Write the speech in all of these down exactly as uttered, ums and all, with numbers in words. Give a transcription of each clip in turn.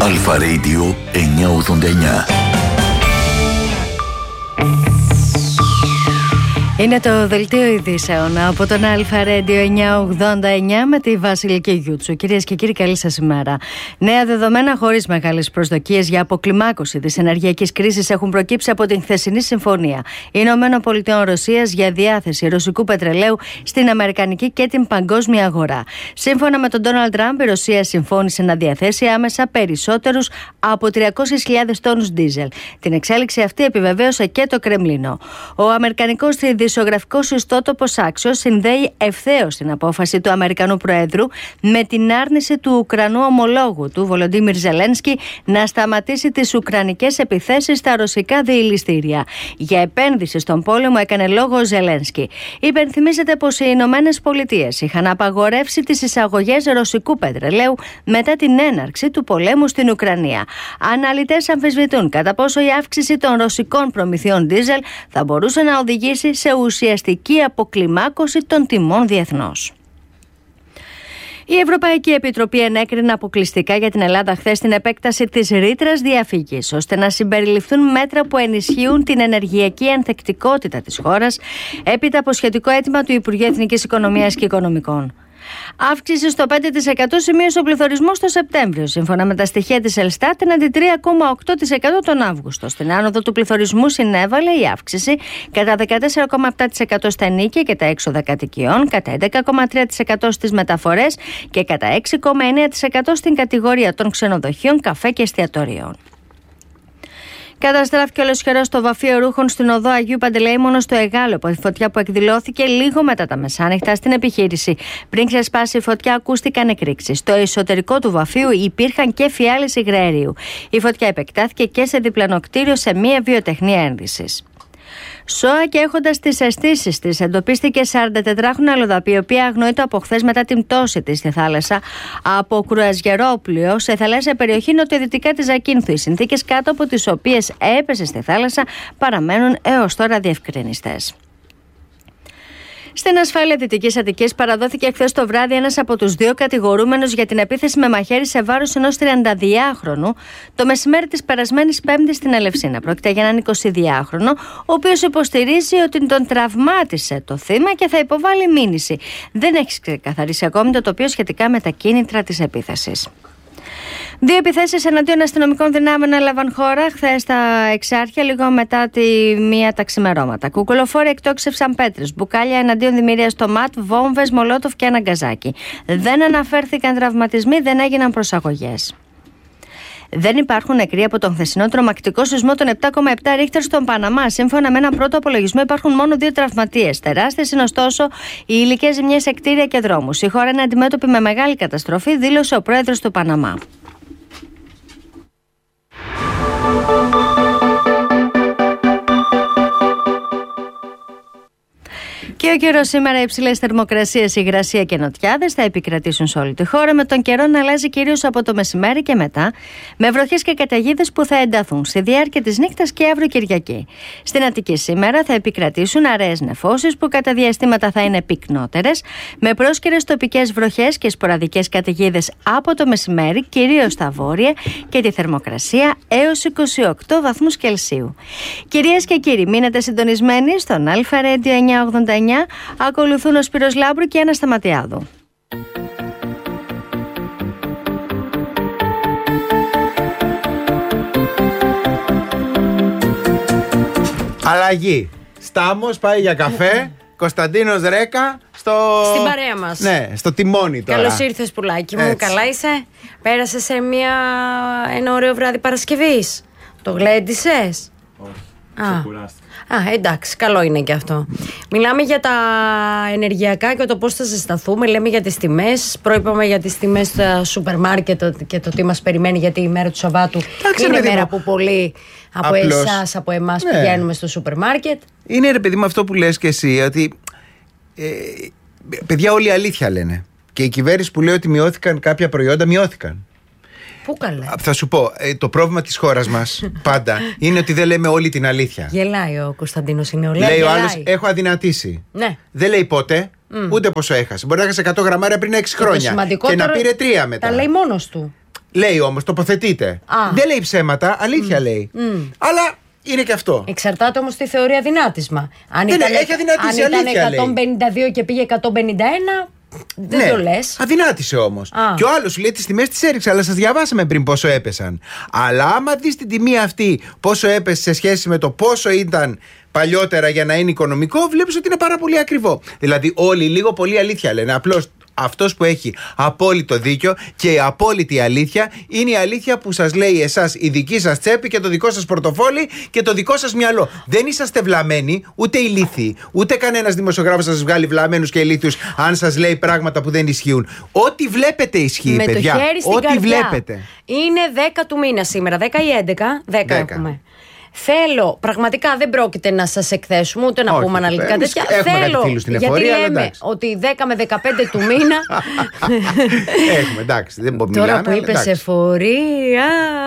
Αλφα Radio εννιακόσια ογδόντα εννιά. Είναι το δελτίο ειδήσεων από τον Αλφα Radio εννιακόσια ογδόντα εννιά με τη Βασιλική Γιούτσου. Κυρίες και κύριοι, καλή σας ημέρα. Νέα δεδομένα χωρίς μεγάλες προσδοκίες για αποκλιμάκωση της ενεργειακής κρίσης έχουν προκύψει από την χθεσινή συμφωνία Ηνωμένων Πολιτειών Ρωσίας για διάθεση ρωσικού πετρελαίου στην αμερικανική και την παγκόσμια αγορά. Σύμφωνα με τον Ντόναλντ Τραμπ, η Ρωσία συμφώνησε να διαθέσει άμεσα περισσότερους από τριακόσιες χιλιάδες τόνους ντίζελ. Την εξέλιξη αυτή επιβεβαίωσε και το Κρεμλίνο. Ο αμερικανικός ισογραφικός ιστότοπος Axios συνδέει ευθέως την απόφαση του Αμερικανού Προέδρου με την άρνηση του Ουκρανού ομολόγου του Βολοντίμιρ Ζελένσκι να σταματήσει τις ουκρανικές επιθέσεις στα ρωσικά διειληστήρια. Για επένδυση στον πόλεμο έκανε λόγο ο Ζελένσκι. Υπενθυμίζεται πως οι Ηνωμένες Πολιτείες είχαν απαγορεύσει τις εισαγωγές ρωσικού πετρελαίου μετά την έναρξη του πολέμου στην Ουκρανία. Αναλυτές αμφισβητούν κατά πόσο η αύξηση των ρωσικών προμηθειών ντίζελ θα μπορούσε να οδηγήσει σε ουσιαστική αποκλιμάκωση των τιμών διεθνώς. Η Ευρωπαϊκή Επιτροπή ενέκρινε αποκλειστικά για την Ελλάδα χθες την επέκταση της ρήτρας διαφυγής, ώστε να συμπεριληφθούν μέτρα που ενισχύουν την ενεργειακή ανθεκτικότητα της χώρας, έπειτα από σχετικό αίτημα του Υπουργείου Εθνικής Οικονομίας και Οικονομικών. Αύξηση στο πέντε τοις εκατό σημείωσε ο πληθωρισμός το Σεπτέμβριο, σύμφωνα με τα στοιχεία της Ελστάτ, εναντί τρία κόμμα οκτώ τοις εκατό τον Αύγουστο. Στην άνοδο του πληθωρισμού συνέβαλε η αύξηση κατά δεκατέσσερα κόμμα επτά τοις εκατό στα ενοίκια και τα έξοδα κατοικιών, κατά έντεκα κόμμα τρία τοις εκατό στις μεταφορές και κατά έξι κόμμα εννέα τοις εκατό στην κατηγορία των ξενοδοχείων, καφέ και εστιατορίων. Καταστράφηκε ολοσχερό το βαφείο ρούχων στην οδό Αγίου Παντελεήμονος στο Εγάλο από τη φωτιά που εκδηλώθηκε λίγο μετά τα μεσάνυχτα στην επιχείρηση. Πριν ξεσπάσει η φωτιά, ακούστηκαν εκρήξεις. Στο εσωτερικό του βαφείου υπήρχαν και φιάλες υγραερίου. Η φωτιά επεκτάθηκε και σε διπλανό κτίριο σε μια βιοτεχνία ένδυσης. ΣΟΑ και έχοντας τις αισθήσεις της, εντοπίστηκε σαραντατετράχρονη αλλοδαπή, η οποία αγνοείται από χθες μετά την πτώση της στη θάλασσα από κρουαζιερόπλοιο σε θαλάσσια περιοχή νοτιοδυτικά της Ζακίνθου. Οι συνθήκες κάτω από τις οποίες έπεσε στη θάλασσα παραμένουν έως τώρα διευκρινιστές. Στην ασφάλεια Δυτικής Αττικής παραδόθηκε χθες το βράδυ ένας από τους δύο κατηγορούμενους για την επίθεση με μαχαίρι σε βάρος ενός τριανταδυάχρονου το μεσημέρι της περασμένης Πέμπτης στην Ελευσίνα. Πρόκειται για έναν εικοσιδυάχρονο, ο οποίος υποστηρίζει ότι τον τραυμάτισε το θύμα και θα υποβάλει μήνυση. Δεν έχει ξεκαθαρίσει ακόμη το τοπίο σχετικά με τα κίνητρα της επίθεσης. Δύο επιθέσεις εναντίον αστυνομικών δυνάμεων έλαβαν χώρα χθες στα Εξάρχεια, λίγο μετά τη μία τα ξημερώματα. Κουκουλοφόροι εκτόξευσαν πέτρες, μπουκάλια εναντίον δημιουργίας στο ΜΑΤ, βόμβες, μολότοφ και αναγκαζάκι. Δεν αναφέρθηκαν τραυματισμοί, δεν έγιναν προσαγωγές. Δεν υπάρχουν νεκροί από τον χθεσινό τρομακτικό σεισμό των επτά κόμμα επτά ρίχτερ στον Παναμά. Σύμφωνα με έναν πρώτο απολογισμό, υπάρχουν μόνο δύο τραυματίες. Τεράστιες είναι ωστόσο οι υλικές ζημιές σε κτίρια και δρόμους. Η χώρα είναι αντιμέτωπη με μεγάλη καταστροφή, δήλωσε ο πρόεδρος του Παναμά. Και ο καιρός σήμερα, υψηλές θερμοκρασίες, υγρασία και νοτιάδες θα επικρατήσουν σε όλη τη χώρα, με τον καιρό να αλλάζει κυρίως από το μεσημέρι και μετά, με βροχές και καταιγίδες που θα ενταθούν στη διάρκεια της νύχτας και αύριο Κυριακή. Στην Αττική σήμερα θα επικρατήσουν αραιές νεφώσεις που κατά διαστήματα θα είναι πυκνότερες, με πρόσκαιρες τοπικές βροχές και σποραδικές καταιγίδες από το μεσημέρι, κυρίως στα βόρεια, και τη θερμοκρασία έως είκοσι οκτώ βαθμούς Κελσίου. Κυρίες και κύριοι, μείνετε συντονισμένοι στον Αλφα Radio εννιακόσια ογδόντα εννιά. Ακολουθούν ο Σπύρος Λάμπρου και Άννα Σταματιάδου. Αλλαγή. Στάμος πάει για καφέ. Κωνσταντίνος Ρέκα στο... στην παρέα μας. Ναι, στο τιμόνι τώρα. Καλώς ήρθες, πουλάκι μου. Έτσι. Καλά είσαι? Πέρασες σε μια... ένα ωραίο βράδυ Παρασκευής? Το γλέντισες? Όχι, ξεκουράστηκα. Α, εντάξει, καλό είναι και αυτό. Μιλάμε για τα ενεργειακά και το πώς θα ζεσταθούμε. Λέμε για τις τιμές. Προείπαμε για τις τιμές στα σούπερ μάρκετ και το τι μας περιμένει, γιατί η μέρα του Σαββάτου Εντάξει, είναι παιδί μέρα μου. που πολλοί από Απλώς, εσάς, από εμάς ναι, πηγαίνουμε στο σούπερ μάρκετ. Είναι, ρε παιδί μου, αυτό που λες και εσύ, ότι ε, παιδιά όλοι αλήθεια λένε. Και η κυβέρνηση που λέει ότι μειώθηκαν κάποια προϊόντα, μειώθηκαν. Πού καλέ? Θα σου πω, ε, το πρόβλημα της χώρας μας πάντα είναι ότι δεν λέμε όλη την αλήθεια. Γελάει ο Κωνσταντίνος, είναι ο Λέει γελάει. ο άλλος, έχω αδυνατήσει. Ναι. Δεν λέει πότε, mm. ούτε πόσο έχασε. Μπορεί να έχασε εκατό γραμμάρια πριν έξι χρόνια. Και να πήρε τρία μετά. Τα λέει μόνος του. Λέει όμως, τοποθετείται. Α. Δεν λέει ψέματα, αλήθεια mm. λέει. Mm. Αλλά είναι και αυτό. Εξαρτάται όμως τη θεωρία αδυνάτισμα. Αν δεν ήταν, έχει αδυνατήσει, αν ήταν αλήθεια εκατόν πενήντα δύο λέει. Και πήγε εκατόν πενήντα ένα, δεν ναι, το λες. αδυνάτησε όμως. Α. Και ο άλλος σου λέει τις τιμές τις έριξε, αλλά σας διαβάσαμε πριν πόσο έπεσαν. Αλλά άμα δεις την τιμή αυτή πόσο έπεσε σε σχέση με το πόσο ήταν παλιότερα για να είναι οικονομικό, βλέπεις ότι είναι πάρα πολύ ακριβό. Δηλαδή όλοι λίγο πολύ αλήθεια λένε. Απλώς αυτός που έχει απόλυτο δίκιο και η απόλυτη αλήθεια είναι η αλήθεια που σας λέει εσάς η δική σας τσέπη και το δικό σας πορτοφόλι και το δικό σας μυαλό. Δεν είσαστε βλαμμένοι, ούτε ηλίθιοι, ούτε κανένας δημοσιογράφος σας βγάλει βλαμμένους και ηλίθιους αν σας λέει πράγματα που δεν ισχύουν. Ό,τι βλέπετε ισχύει, με παιδιά. Το χέρι στην Ό,τι καρδιά. βλέπετε. Είναι δέκα του μήνα σήμερα, δέκα ή έντεκα, δέκα έχουμε. Θέλω, πραγματικά δεν πρόκειται να σας εκθέσουμε ούτε να Όχι, πούμε αναλυτικά εμείς τέτοια. έχουμε Θέλω, κάτι φίλους στην γιατί εφορία, αλλά λέμε εντάξει. ότι δέκα με δεκαπέντε του μήνα. Έχουμε, εντάξει, δεν μπορούμε Τώρα μιλάνε, που αλλά είπες εντάξει. εφορία.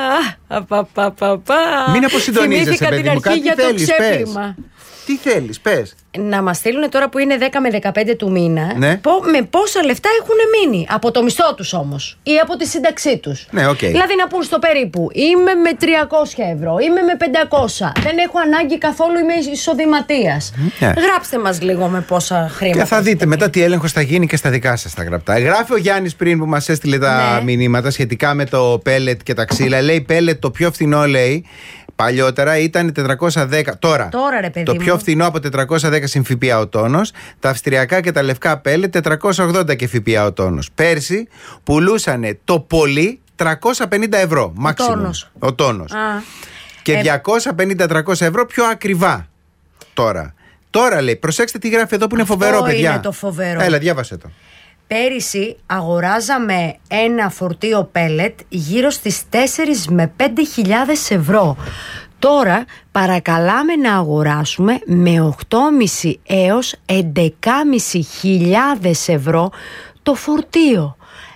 Απαπαπαπα. Μην αποσυντονίζεσαι, παιδί μου, την αρχή κάτι για το θέλεις, πες. ξέπλυμα. Τι θέλεις, πες. Να μας στείλουν τώρα που είναι δέκα με δεκαπέντε του μήνα, Ναι. πο- με πόσα λεφτά έχουν μείνει. Από το μισθό τους όμως ή από τη σύνταξή τους. Ναι, οκ. Δηλαδή να πούν στο περίπου, είμαι με τριακόσια ευρώ, είμαι με πεντακόσια. Δεν έχω ανάγκη καθόλου, είμαι εισοδηματίας. Ναι. Γράψτε μας λίγο με πόσα χρήματα. Και θα δείτε έχετε μετά πει. τι έλεγχος θα γίνει και στα δικά σας τα γραπτά. Γράφει ο Γιάννης πριν που μας έστειλε τα Ναι. μηνύματα σχετικά με το πέλετ και τα ξύλα. Λέει πέλετ το πιο φθηνό, λέει. Παλιότερα ήταν τετρακόσια δέκα. Τώρα, Τώρα, ρε παιδί το μου. πιο φθηνό από τετρακόσια δέκα συν ΦΠΑ ο τόνος. Τα αυστριακά και τα λευκά πέλετ τετρακόσια ογδόντα και ΦΠΑ ο τόνος. Πέρσι πουλούσανε το πολύ τριακόσια πενήντα ευρώ. maximum. τόνος. Ο τόνος. Α. Και Ε, διακόσια πενήντα με τριακόσια ευρώ πιο ακριβά τώρα. Τώρα λέει, προσέξτε τι γράφει εδώ που είναι Αυτό φοβερό, παιδιά. είναι το φοβερό. Έλα, διάβασε το. Πέρυσι αγοράζαμε ένα φορτίο πέλετ γύρω στις τέσσερις με πέντε χιλιάδες ευρώ. Τώρα παρακαλάμε να αγοράσουμε με οκτώ κόμμα πέντε έως έντεκα κόμμα πέντε χιλιάδες ευρώ το φορτίο.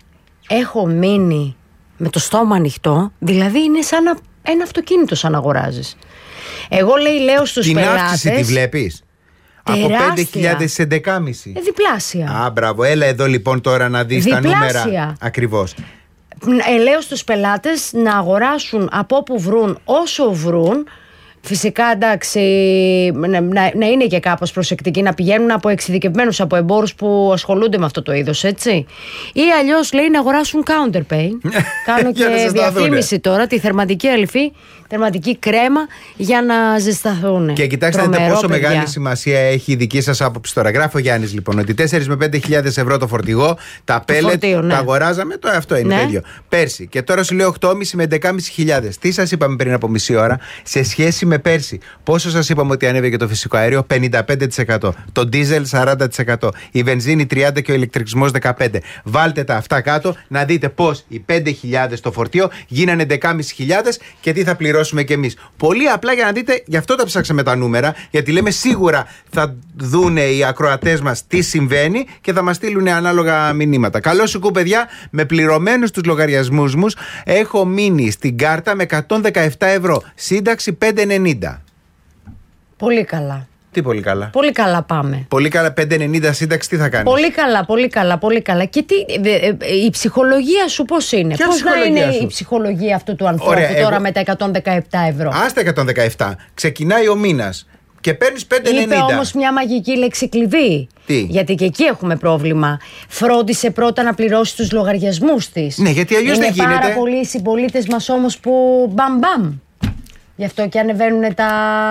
Έχω μείνει με το στόμα ανοιχτό, δηλαδή είναι σαν να, ένα αυτοκίνητο σαν να αγοράζεις. Εγώ λέει λέω στους Την πελάτες. αύξηση τη βλέπεις. Από Τεράστια. πέντε χιλιάδες σε έντεκα κόμμα πέντε. Ε, διπλάσια. Α, μπράβο. Έλα εδώ λοιπόν τώρα να δεις τα Διπλάσια. νούμερα. Ακριβώς. Ε, λέω στους πελάτες να αγοράσουν από όπου βρουν όσο βρουν. Φυσικά εντάξει να, να, να είναι και κάπως προσεκτικοί, να πηγαίνουν από εξειδικευμένους, από εμπόρους που ασχολούνται με αυτό το είδος, έτσι. Ή αλλιώς λέει να αγοράσουν counterpay. Κάνω Για να και ζεσταθούνε. διαφήμιση τώρα, τη θερματική αληφή, θερματική κρέμα για να ζεσταθούν. Και κοιτάξτε Τρομερό, πόσο παιδιά. μεγάλη σημασία έχει η δική σας άποψη τώρα. Γράφει ο Γιάννης λοιπόν ότι τέσσερα με πέντε χιλιάδες ευρώ το φορτηγό, τα πέλετ φορτίο, ναι. τα αγοράζαμε. Το, αυτό είναι Ναι. το ίδιο. Πέρσι. Και τώρα σου λέω οκτώ κόμμα πέντε με έντεκα κόμμα πέντε χιλιάδες. Τι σας είπαμε πριν από μισή ώρα σε σχέση με πέρσι. Πόσο σας είπαμε ότι ανέβηκε το φυσικό αέριο? πενήντα πέντε τοις εκατό. Το ντίζελ σαράντα τοις εκατό. Η βενζίνη τριάντα τοις εκατό και ο ηλεκτρισμός δεκαπέντε τοις εκατό. Βάλτε τα αυτά κάτω να δείτε πώς οι πέντε χιλιάδες το φορτίο γίνανε έντεκα κόμμα πέντε χιλιάδες και τι θα πληρώσουμε κι εμείς. Πολύ απλά για να δείτε, γι' αυτό τα ψάξαμε τα νούμερα, γιατί λέμε σίγουρα θα δούνε οι ακροατές μας τι συμβαίνει και θα μας στείλουν ανάλογα μηνύματα. Καλό σου κου, παιδιά, με πληρωμένους τους λογαριασμούς μου έχω μείνει στην κάρτα με εκατόν δεκαεπτά ευρώ. Σύνταξη πέντε ενενήντα. Πολύ καλά. Τι πολύ καλά. Πολύ καλά πάμε. Πολύ καλά, πέντε ενενήντα σύνταξη, τι θα κάνεις? Πολύ καλά, πολύ καλά, πολύ καλά. Και τι, ε, ε, ε, η ψυχολογία σου πώς είναι? Ποια Πώς να ψυχολογία είναι σου? η ψυχολογία αυτού του ανθρώπου Ωραία, τώρα εγώ- με τα εκατόν δεκαεπτά ευρώ? Άστα εκατόν δεκαεπτά. Ξεκινάει ο μήνας και παίρνεις πέντε ενενήντα. Είπε όμως μια μαγική λέξη κλειδί. Τι? Γιατί και εκεί έχουμε πρόβλημα. Φρόντισε πρώτα να πληρώσει τους λογαριασμούς της. Ναι, γιατί αλλιώς είναι δεν γίνεται. πάρα πολλοί οι συμπολίτες μας όμως που μπαμ μπαμ. Γι' αυτό και ανεβαίνουν τα...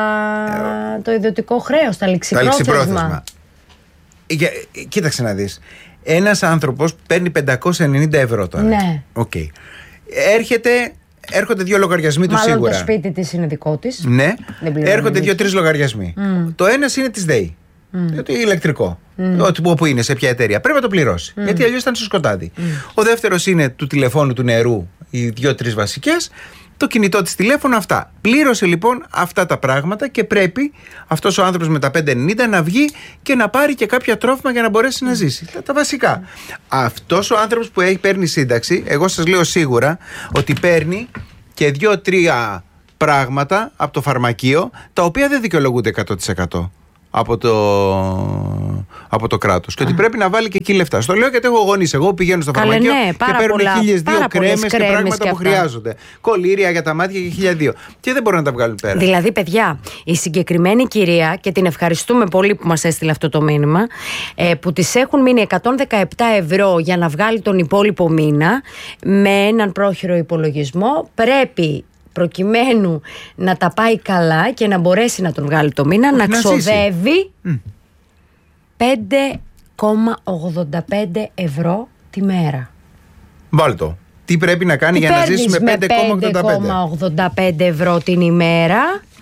το ιδιωτικό χρέος, τα Τα ληξιπρόθεσμα. ληξιπρόθεσμα. Για- Κοίταξε να δεις. Ένας άνθρωπος παίρνει πεντακόσια ενενήντα ευρώ τώρα. Ναι. Οκ. Έρχεται, έρχονται δύο λογαριασμοί του Μάλλον σίγουρα. το σπίτι της είναι δικό της. Ναι, Δεν πληρώνει έρχονται εμείς. δύο-τρεις λογαριασμοί. Το ένας είναι της ΔΕΗ. Γιατί ηλεκτρικό. Ό,τι όπου είναι, σε ποια εταιρεία. Πρέπει να το πληρώσει. Γιατί αλλιώς ήταν στο σκοτάδι. Ο δεύτερος είναι του τηλεφώνου, του νερού, οι δύο-τρεις βασικές. Το κινητό της τηλέφωνο, αυτά. Πλήρωσε λοιπόν αυτά τα πράγματα και πρέπει αυτός ο άνθρωπος με τα πέντε ενενήντα να βγει και να πάρει και κάποια τρόφιμα για να μπορέσει να ζήσει. Τα, τα βασικά. Αυτός ο άνθρωπος που έχει, παίρνει σύνταξη, εγώ σας λέω σίγουρα ότι παίρνει και δύο-τρία πράγματα από το φαρμακείο τα οποία δεν δικαιολογούνται εκατό τοις εκατό. από το, από το κράτος. Και ότι πρέπει να βάλει και εκεί λεφτά. Στο λέω γιατί έχω γονείς. Εγώ πηγαίνω στο φαρμακείο ναι, και παίρνουν χίλιες δύο κρέμες και πράγματα και που χρειάζονται. Κολλήρια για τα μάτια και χίλια δύο. Και δεν μπορούν να τα βγάλουν πέρα. Δηλαδή, παιδιά, η συγκεκριμένη κυρία, και την ευχαριστούμε πολύ που μας έστειλε αυτό το μήνυμα, ε, που της έχουν μείνει εκατόν δεκαεπτά ευρώ για να βγάλει τον υπόλοιπο μήνα με έναν πρόχειρο υπολογισμό, πρέπει προκειμένου να τα πάει καλά και να μπορέσει να τον βγάλει το μήνα, να, να ξοδεύει mm. πέντε κόμμα ογδόντα πέντε ευρώ τη μέρα. Βάλτο. Τι πρέπει να κάνει τι για να ζήσει με πέντε κόμμα ογδόντα πέντε ευρώ την ημέρα?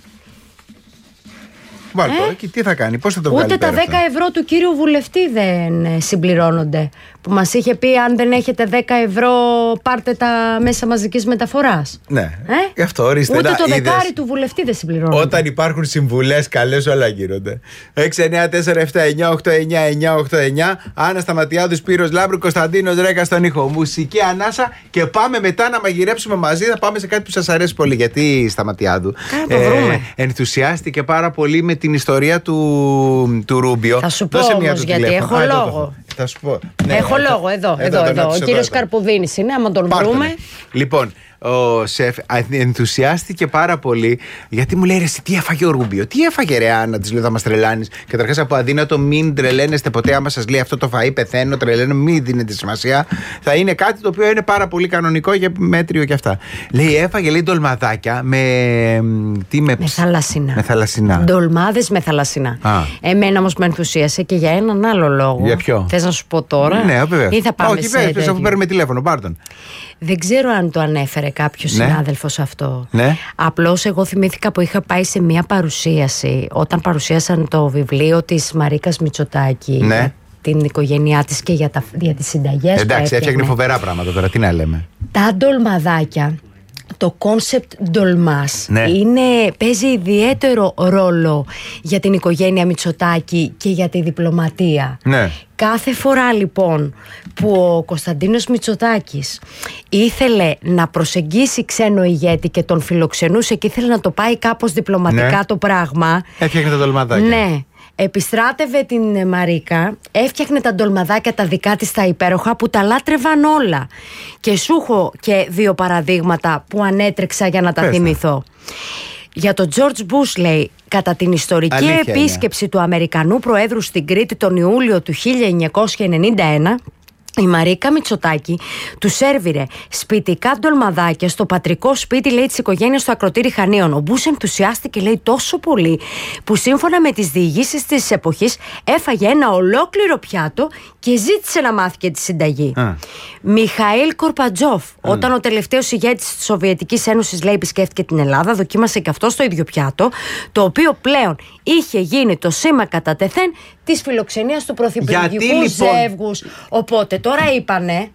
Βάλτο, ε? Και τι θα κάνει, πώς θα το βγάλει? Ούτε τα δέκα ευρώ του κύριου βουλευτή δεν συμπληρώνονται. Που μας είχε πει, αν δεν έχετε δέκα ευρώ, πάρτε τα μέσα μαζικής μεταφοράς. Ναι, ε? Γι' αυτό ορίστε. Ούτε να, το είδες, δεκάρι του βουλευτή δεν συμπληρώνονται. Όταν υπάρχουν συμβουλές καλές, όλα γίνονται. έξι εννιά τέσσερα επτά εννιά οκτώ εννιά εννιά οκτώ εννιά. Άννα Σταματιάδου, Σπύρος Λάμπρου, Κωνσταντίνος Ρέκα στον ήχο. Μουσική ανάσα και πάμε μετά να μαγειρέψουμε μαζί. Θα πάμε σε κάτι που σας αρέσει πολύ. Γιατί Σταματιάδου ε, ενθουσιάστηκε πάρα πολύ με την ιστορία του, του Ρούμπιο. Θα σου πω όμως γιατί έχω Α, λόγο. Θα σου πω. Ναι, έχω θα, λόγο εδώ, εδώ, εδώ. εδώ. Ο κύριος Καρπουδίνης είναι, άμα τον Πάρτονε. βρούμε. Λοιπόν, ο Σεφ ενθουσιάστηκε πάρα πολύ γιατί μου λέει ρε, τι έφαγε ο Ρούμπιο. Τι έφαγε ρε Άννα, της λέω, θα μας τρελάνεις. Καταρχάς από αδύνατο, μην τρελαίνεστε ποτέ. Άμα σας λέει αυτό το φαΐ, πεθαίνω, τρελαίνω, μην δίνετε σημασία. Θα είναι κάτι το οποίο είναι πάρα πολύ κανονικό και μέτριο και αυτά. Λέει, έφαγε λέει ντολμαδάκια με. Τι με, με θαλασσινά. Με θαλασσινά. Ντολμάδες με θαλασσινά. Α. Εμένα όμως με ενθουσίασε και για έναν άλλο λόγο. Για ποιο? Θες να σου πω τώρα? Ναι, βέβαια. Ή θα πάμε Όχι, σε. πες, αφού παίρνουμε τηλέφωνο, πάρτον. Δεν ξέρω αν το ανέφερε κάποιος ναι. συνάδελφος αυτό. Ναι. Απλώς εγώ θυμήθηκα που είχα πάει σε μια παρουσίαση όταν παρουσίασαν το βιβλίο της Μαρίκας Μητσοτάκη. Ναι. Την οικογένειά της και για, τα, για τις συνταγές. Εντάξει, έφτιαχνε φοβερά πράγματα τώρα, τι να λέμε. Τα ντολμαδάκια, το κόνσεπτ ντολμάς, ναι. είναι, παίζει ιδιαίτερο ρόλο για την οικογένεια Μητσοτάκη και για τη διπλωματία. Ναι. Κάθε φορά λοιπόν που ο Κωνσταντίνος Μητσοτάκης ήθελε να προσεγγίσει ξένο ηγέτη και τον φιλοξενούσε και ήθελε να το πάει κάπως διπλωματικά ναι. το πράγμα, έφτιαχνε τα ντολμαδάκια. Ναι. Επιστράτευε την Μαρίκα, έφτιαχνε τα ντολμαδάκια τα δικά της τα υπέροχα που τα λάτρευαν όλα. Και σου έχω και δύο παραδείγματα που ανέτρεξα για να τα Πες θυμηθώ. Να. Για τον George Bush, λέει, κατά την ιστορική Αλήθεια επίσκεψη είναι. του Αμερικανού Προέδρου στην Κρήτη τον Ιούλιο του χίλια εννιακόσια ενενήντα ένα, η Μαρίκα Μητσοτάκη του σέρβιρε σπιτικά ντολμαδάκια στο πατρικό σπίτι, λέει, της οικογένειας του Ακροτήρη Χανίων. Ο Μπούς ενθουσιάστηκε, λέει, τόσο πολύ που σύμφωνα με τις διηγήσεις της εποχής έφαγε ένα ολόκληρο πιάτο και ζήτησε να μάθει και τη συνταγή. Α. Μιχαήλ Κορπατζόφ, Α. όταν ο τελευταίος ηγέτης της Σοβιετικής Ένωσης, λέει, επισκέφτηκε την Ελλάδα, δοκίμασε και αυτό το ίδιο πιάτο, το οποίο πλέον είχε γίνει το σήμα κατά τεθέν της φιλοξενίας του πρωθυπουργικού λοιπόν... ζεύγους. Οπότε τώρα είπανε,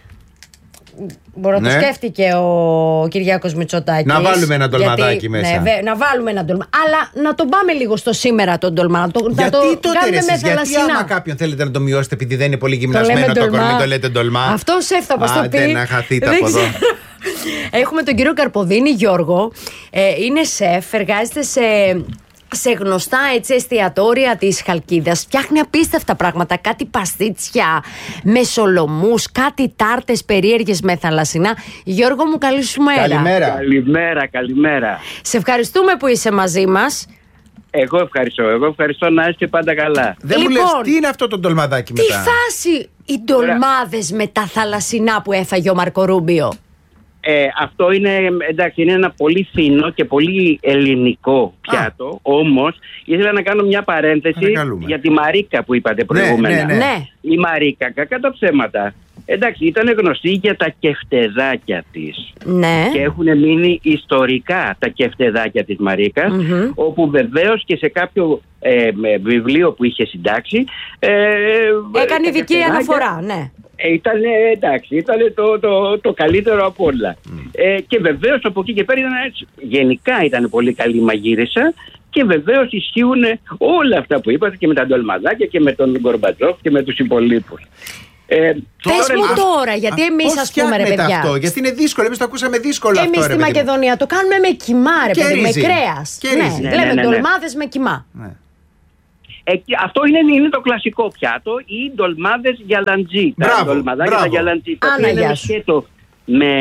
μπορεί να ναι. το σκέφτηκε ο Κυριάκος Μητσοτάκης, να βάλουμε ένα ντολμαδάκι γιατί, μέσα. Ναι, να βάλουμε ένα ντολμα. Αλλά να τον πάμε λίγο στο σήμερα τον ντολμα. Να το, γιατί να το τότε κάνουμε εσείς, με γιατί θαλασσινά. άμα κάποιον θέλετε να το μειώσετε επειδή δεν είναι πολύ γυμνασμένο το, το κορμί, το λέτε ντολμά. Αυτό σέφτα μας το πει. Άντε να χαθείτε από εδώ. Έχουμε τον κύριο Καρποδίνη Γιώργο, ε, είναι σεφ, εργάζεται σε... σε γνωστά έτσι εστιατόρια της Χαλκίδας. Φτιάχνει απίστευτα πράγματα. Κάτι παστίτσια με σολομούς, κάτι τάρτες περίεργες με θαλασσινά. Γιώργο μου, καλή σου μέρα. Καλημέρα. Καλημέρα, καλημέρα. Σε ευχαριστούμε που είσαι μαζί μας. Εγώ ευχαριστώ. Εγώ ευχαριστώ να είστε πάντα καλά. Δεν λοιπόν, μου λες τι είναι αυτό το ντολμαδάκι μετά. Τι φάση οι ντολμάδες με τα θαλασσινά που έφαγε ο Μάρκο Ρούμπιο. Ε, αυτό είναι, εντάξει, είναι ένα πολύ φίνο και πολύ ελληνικό πιάτο. Α. Όμως ήθελα να κάνω μια παρένθεση για τη Μαρίκα που είπατε προηγούμενα. Ναι, ναι, ναι. Η Μαρίκα, κακά τα ψέματα, εντάξει, ήταν γνωστή για τα κεφτεδάκια της. Ναι. Και έχουν μείνει ιστορικά τα κεφτεδάκια της Μαρίκας, mm-hmm. όπου βεβαίως και σε κάποιο ε, βιβλίο που είχε συντάξει ε, έκανε ειδική αναφορά, ναι. Ήταν, εντάξει, ήταν το, το, το καλύτερο από όλα. Mm. Ε, και βεβαίως από εκεί και πέρα ήταν, γενικά ήταν πολύ καλή μαγείρισα και βεβαίως ισχύουν όλα αυτά που είπατε και με τα ντολμαδάκια και με τον Γκορμπατζόφ και με τους υπολείπους. Ε, Πες μου α, τώρα, γιατί εμείς ας πούμε ρε παιδιά. Αυτό, γιατί είναι δύσκολο, εμείς το ακούσαμε δύσκολο εμείς αυτό. Εμείς στη Μακεδονία το κάνουμε με κιμά, ρε παιδί, με κρέας. Ναι, ναι, ναι, λέμε ναι, ναι, ντολμάδες με κιμά. Ναι. Ε, αυτό είναι, είναι το κλασικό πιάτο ή ντολμάδες γιαλαντζή. Μπράβο, τα ντολμαδάκια μπράβο. τα γιαλαντζή. Τα Άνα, οποία είναι γεια με σου. σκέτο, με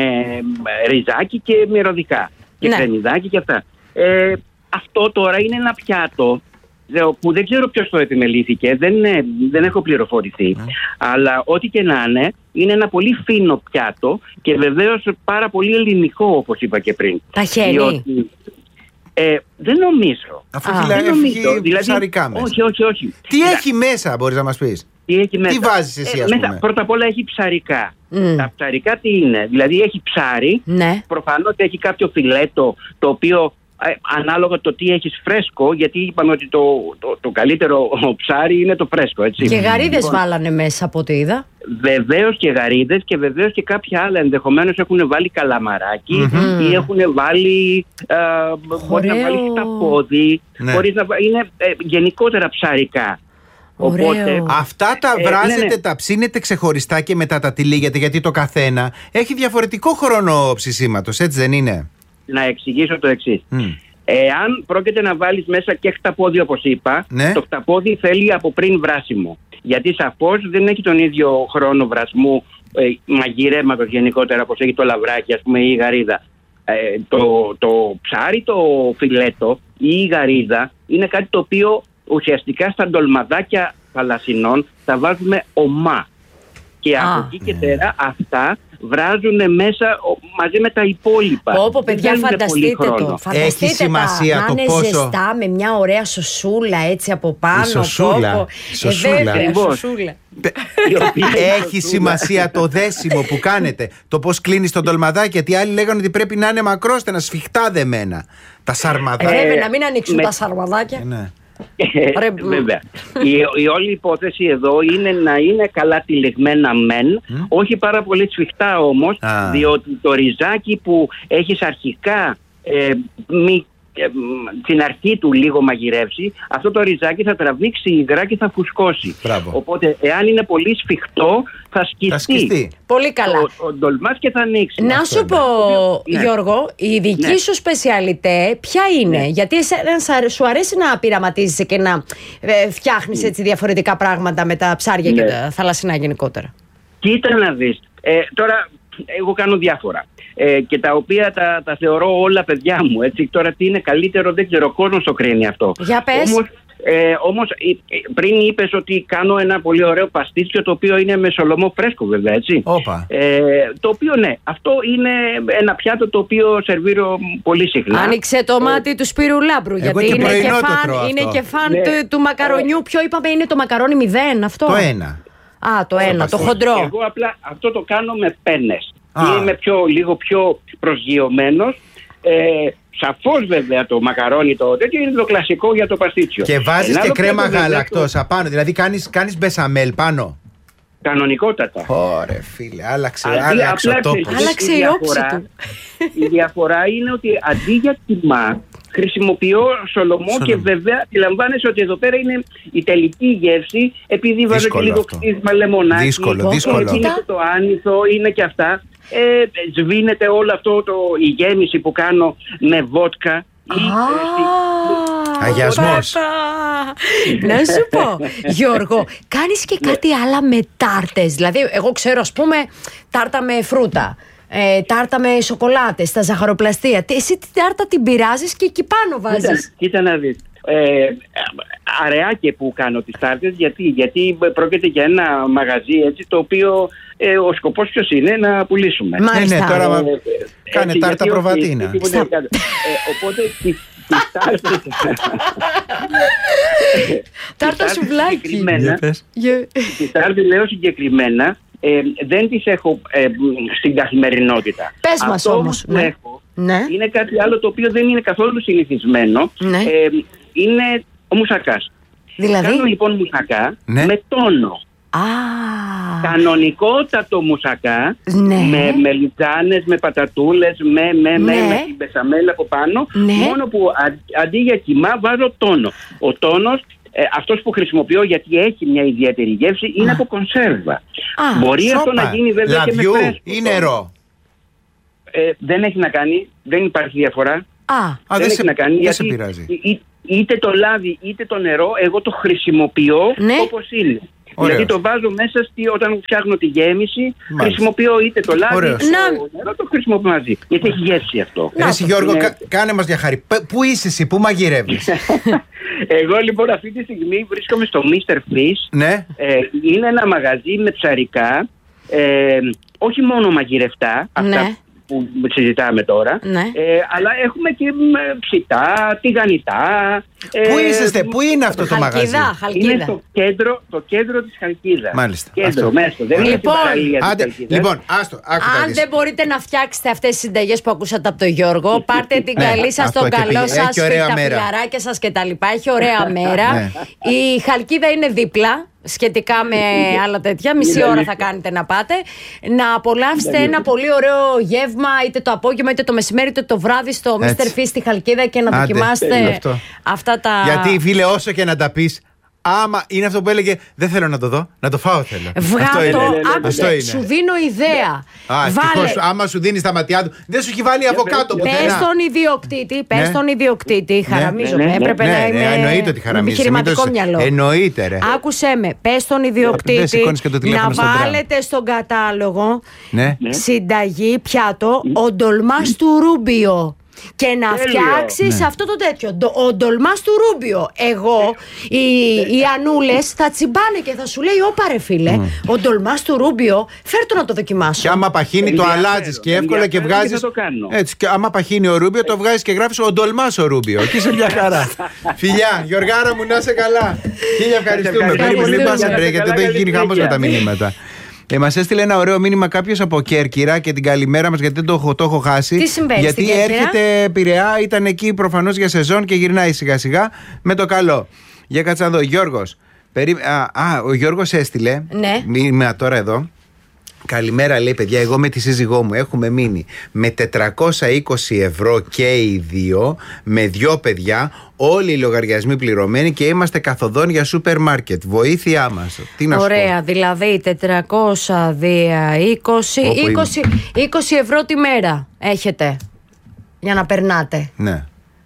ριζάκι και μυρωδικά. Και Ναι. κρεμμυδάκι και αυτά. Ε, αυτό τώρα είναι ένα πιάτο που δεν ξέρω ποιος το επιμελήθηκε, δεν, ε, δεν έχω πληροφορηθεί. Mm. Αλλά ό,τι και να είναι, είναι ένα πολύ φίνο πιάτο και βεβαίως πάρα πολύ ελληνικό, όπως είπα και πριν. Ταχαίνει. Διότι, ε, δεν νομίζω. Αφού Α, έχει, Δεν έχει νομίζω. Δηλαδή, ψαρικά μέσα. όχι, όχι, όχι. Τι Κοίτα, έχει μέσα, μπορείς να μας πεις? τι έχει μέσα. Τι βάζεις εσύ, ας μέσα, πούμε? πρώτα απ' όλα έχει ψαρικά. Mm. Τα ψαρικά τι είναι? Δηλαδή έχει ψάρι. Ναι. Προφανώς έχει κάποιο φιλέτο το οποίο ε, ανάλογα το τι έχεις φρέσκο, γιατί είπαμε ότι το, το, το καλύτερο ψάρι είναι το φρέσκο, έτσι. Και γαρίδες Λοιπόν, βάλανε μέσα από ό,τι είδα. βεβαίως και γαρίδες και βεβαίως και κάποια άλλα. Ενδεχομένως έχουν βάλει καλαμαράκι Mm-hmm. ή έχουν βάλει. Ε, μπορεί να Ωραίο. βάλει στα πόδι. Ναι. Μπορείς να, βα- είναι ε, γενικότερα ψαρικά. Ωραίο. Οπότε, Αυτά τα Ε, βράζετε, ναι, ναι. τα ψήνετε ξεχωριστά και μετά τα τυλίγετε, γιατί το καθένα έχει διαφορετικό χρόνο ψησίματος, έτσι δεν είναι? να εξηγήσω το εξής. Μμ. Εάν πρόκειται να βάλεις μέσα και χταπόδι, όπως είπα, Ναι. το χταπόδι θέλει από πριν βράσιμο. Γιατί σαφώς δεν έχει τον ίδιο χρόνο βρασμού, ε, μαγειρέματος γενικότερα, όπως έχει το λαβράκι, ας πούμε, ή η γαρίδα. Ε, το, το ψάρι, το φιλέτο ή η γαρίδα είναι κάτι το οποίο ουσιαστικά στα ντολμαδάκια θαλασσινών θα βάζουμε ομά. Και Α. από εκεί και πέρα αυτά βράζουν μέσα ο, μαζί με τα υπόλοιπα. Πω, πω, Δεν παιδιά, θέλουν φανταστείτε πολύ χρόνο. το. Φανταστείτε Έχει σημασία τα, το να είναι πόσο- ζεστά με μια ωραία σωσούλα έτσι από πάνω. Η σωσούλα. πω, πω. Η σωσούλα. Ε, βέβαια, Ακριβώς. σωσούλα. Η οποία είναι Έχει σωσούλα. σημασία το δέσιμο που κάνετε, το πώς κλείνεις τον τολμαδάκι, γιατί άλλοι λέγανε ότι πρέπει να είναι μακρόστενα, σφιχτά δεμένα. Τα Ε, σαρμαδάκια. βέβαια, να μην ανοίξουν με- τα σαρμαδάκια. Ε, ναι. Ρε, Ε, Βέβαια. η, η όλη υπόθεση εδώ είναι να είναι καλά τυλιγμένα μεν, όχι πάρα πολύ σφιχτά όμως, Α. διότι το ριζάκι που έχεις αρχικά ε, μη, ε, μ, στην αρχή του λίγο μαγειρεύσει, αυτό το ριζάκι θα τραβήξει υγρά και θα φουσκώσει. Μπράβο. Οπότε εάν είναι πολύ σφιχτό θα σκιστεί, Θα σκιστεί. Πολύ καλά. το, το ντολμάς και θα ανοίξει. Να Αυτό σου είναι. πω, Ναι. Γιώργο, η δική Ναι. σου σπεσιαλιτέ ποια είναι? Ναι. Γιατί εσένα σα- σου αρέσει να πειραματίζεσαι και να ε, φτιάχνεις έτσι διαφορετικά πράγματα με τα ψάρια και Ναι. τα θαλασσινά γενικότερα. Κοίτα να δεις. Ε, τώρα, εγώ κάνω διάφορα. Ε, και τα οποία τα, τα θεωρώ όλα παιδιά μου. Έτσι. Τώρα τι είναι καλύτερο δεν ξέρω. Ο κόσμος το κρίνει αυτό. Για πες. Όμως, ε, όμως ε, ε, πριν είπες ότι κάνω ένα πολύ ωραίο παστίτσιο το οποίο είναι με σολομό φρέσκο βέβαια, έτσι. Όπα. Ε, το οποίο ναι, αυτό είναι ένα πιάτο το οποίο σερβίρω πολύ συχνά. Άνοιξε το μάτι του Σπύρου Λάμπρου. Εγώ Γιατί και είναι και, πρωινό το φαν, τρώω είναι αυτό. και φαν Ναι. του, του μακαρονιού. Ποιο είπαμε είναι το μακαρόνι μηδέν αυτό? Το ένα. Α, το ένα, το παστίτσιο. χοντρό. Εγώ απλά αυτό το κάνω με πένες. Α. Είμαι πιο, λίγο πιο προσγειωμένος. Ε, σαφώς βέβαια το μακαρόνι το τέτοιο είναι το κλασικό για το παστίτσιο. Και βάζεις Ένα και άλλο κρέμα πιάτο, βέβαια, γάλακτος απάνω. Δηλαδή κάνεις, κάνεις μπεσαμέλ πάνω. Κανονικότατα. Ωρε φίλε, άλλαξε, Αντί- άλλαξε ο απλά τόπος. ξέρεις, Άλλαξε η όψη διαφορά- του. Η διαφορά είναι ότι αντί για κιμά χρησιμοποιώ σολομό Σολομό. και βέβαια αντιλαμβάνεσαι ότι εδώ πέρα είναι η τελική γεύση, επειδή βάζω και Δύσκολο λίγο αυτό. κτίσμα λεμονάκι. Δύσκολο, το δύσκολο. Είναι και το άνηθο, είναι και αυτά. Ε, σβήνεται όλο αυτό το, η γέμιση που κάνω με βότκα. Ή, ε, στη- Αγιασμός. Να σου πω, Γιώργο, κάνεις και κάτι άλλα με τάρτες. Δηλαδή, εγώ ξέρω, ας πούμε, τάρτα με φρούτα, ε, τάρτα με σοκολάτες, τα ζαχαροπλαστεία. Τι- Εσύ την τάρτα την πειράζεις και εκεί πάνω Κοίτα, βάζεις. κοίτα να δεις. Ε, αραιά και που κάνω τις τάρτες, γιατί, γιατί πρόκειται για ένα μαγαζί έτσι, το οποίο ε, ο σκοπός ποιος είναι να πουλήσουμε. Ναι, Μάλιστα. ναι, τώρα μα- Ε, κάνε έτσι, τάρτα γιατί όχι, προβατίνα. τίποτα Στα- δεν κάνω. Ε, οπότε τις, τις τάρτες Τάρτα τις σουβλάκι. συγκεκριμένα, Γε- τις τάρτες λέω συγκεκριμένα ε, δεν τις έχω ε, στην καθημερινότητα. Πες μας Αυτό όμως, που ναι. έχω Ναι. είναι κάτι άλλο το οποίο δεν είναι καθόλου συνηθισμένο. Ναι. Ε, είναι ο μουσακάς. Δηλαδή, Κάνω λοιπόν μουσακά Ναι. με τόνο. α, Κανονικότατο μουσακά, Ναι. με μελιτζάνες, με πατατούλες, με, με, με, Ναι. με την μπεσαμέλα από πάνω, Ναι. μόνο που α- αντί για κιμά βάζω τόνο. Ο τόνος, ε, αυτός που χρησιμοποιώ γιατί έχει μια ιδιαίτερη γεύση, είναι από κονσέρβα. Α, Μπορεί αυτό Σόπα. να γίνει βέβαια Λαδιού και με φρέσκο ή τόνο. νερό. Ε, δεν έχει να κάνει, δεν υπάρχει διαφορά. α, Α, δεν έχει σε- να κάνει, δεν γιατί σε πειράζει. η- η- είτε το λάδι είτε το νερό, εγώ το χρησιμοποιώ ναι. όπως είναι. Ωραίος. Δηλαδή το βάζω μέσα στη, όταν φτιάχνω τη γέμιση, μάλιστα. χρησιμοποιώ είτε το λάδι είτε το Να... νερό, το χρησιμοποιώ μαζί. Γιατί έχει γεύση αυτό. Να, Εσύ Γιώργο, κα, κάνε μας μια χάρη. Πού είσαι εσύ, πού μαγειρεύεις? Εγώ λοιπόν αυτή τη στιγμή βρίσκομαι στο μίστερ Fish. Ναι. Ε, είναι ένα μαγαζί με ψαρικά, ε, όχι μόνο μαγειρευτά, αυτά ναι. που συζητάμε τώρα, ναι. ε, αλλά έχουμε και ψητά, τηγανιτά. Πού ε, είσαστε, πού είναι αυτό το Χαλκίδα, μαγαζί? Χαλκίδα. Είναι στο κέντρο, το κέντρο της Χαλκίδας. Μάλιστα. Κέντρο, Αυτό. μέσα. Δεν είναι Λοιπόν, στην παραλία της Άντε, Χαλκίδας. λοιπόν, άστο, άκου τα Αν δεις. δεν μπορείτε να φτιάξετε αυτές τις συνταγές που ακούσατε από τον Γιώργο, πάρτε την Ναι, καλή σας, αυτό τον και καλό πήγε. σας, Έχει ωραία τα μέρα. φιλαράκια σας και τα λοιπά. Έχει ωραία μέρα. Ναι. Η Χαλκίδα είναι δίπλα. Σχετικά με άλλα τέτοια, μισή Είναι ώρα αλήθεια. θα κάνετε να πάτε. Να απολαύσετε ένα πολύ ωραίο γεύμα, είτε το απόγευμα είτε το μεσημέρι είτε το βράδυ στο Έτσι. μίστερ Fish στη Χαλκίδα και να Άντε, δοκιμάσετε τέλειο αυτό. αυτά τα. Γιατί φίλε, όσο και να τα πεις, άμα είναι αυτό που έλεγε, δεν θέλω να το δω, να το φάω θέλω. Αυτό Βγάλω, είναι. άκουσε, Αυτό είναι. σου δίνω ιδέα. Α, ευτυχώς, άμα σου δίνει τα ματιά του, δεν σου έχει βάλει αβοκάτο Πες πουθενά. στον ιδιοκτήτη, πες Ναι. στον ιδιοκτήτη, χαραμίζομαι. ναι, ναι. Έπρεπε Ναι, να ναι, είμαι εννοείται ότι χαραμίζεις. επιχειρηματικό Μην το- μυαλό. εννοείται, ρε. Άκουσέ με, πες στον Δεν ιδιοκτήτη σηκώνεις και το να τηλέφωνο στον τραμ. βάλετε στον κατάλογο Ναι. συνταγή, πιάτο, ο ντολμάς του Ρούμπιο. Και να Τέλειο. φτιάξεις Ναι. αυτό το τέτοιο. Ντο- Ο ντολμάς του Ρούμπιο. Εγώ, οι, οι Ανούλες θα τσιμπάνε και θα σου λέει: Όπα ρε φίλε, ο ντολμάς του Ρούμπιο, φέρ' το να το δοκιμάσω. Και άμα παχύνει το Ενδιαφέρον, αλλάζεις και εύκολα και ενδιαφέρον βγάζεις. και θα το κάνω. Έτσι, και άμα παχύνει ο Ρούμπιο, το βγάζεις και γράφεις ο Ντολμάς ο Ρούμπιο. Και είσαι μια χαρά. Φιλιά, Γιωργάρα μου, να είσαι καλά. Χίλια ευχαριστούμε. ευχαριστώ Περίμενε, πολύ. μην πας, Να είστε ρε, γιατί καλά, εδώ έχει καλή γίνει χαμός με τα συνέχεια. μηνύματα. Ε, μας έστειλε ένα ωραίο μήνυμα κάποιος από Κέρκυρα και την καλημέρα μας γιατί δεν το, έχω- το έχω χάσει. Τι συμβαίνει γιατί στην Κέρκυρα? έρχεται Πειραιά, ήταν εκεί προφανώς για σεζόν και γυρνάει σιγά σιγά με το καλό. Για κάτσε να δω, Γιώργος. Περί... Α, α, ο Γιώργος έστειλε Ναι. μήνυμα τώρα εδώ. Καλημέρα, λέει παιδιά. Εγώ με τη σύζυγό μου έχουμε μείνει με τετρακόσια είκοσι ευρώ και οι δύο, με δυο παιδιά, όλοι οι λογαριασμοί πληρωμένοι και είμαστε καθοδόν για σούπερ μάρκετ. Βοήθειά μας. Τι να σου Ωραία, δηλαδή τετρακόσια δια είκοσι, Όπου είκοσι, είκοσι ευρώ τη μέρα έχετε για να περνάτε. πω. Ναι.